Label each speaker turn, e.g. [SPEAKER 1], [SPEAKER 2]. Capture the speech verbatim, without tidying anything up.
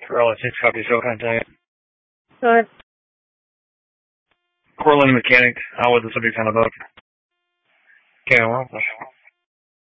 [SPEAKER 1] Raleigh six copy, so contact.
[SPEAKER 2] Go ahead.
[SPEAKER 1] Cortland Mechanic, out with the subject on the boat. Okay, well.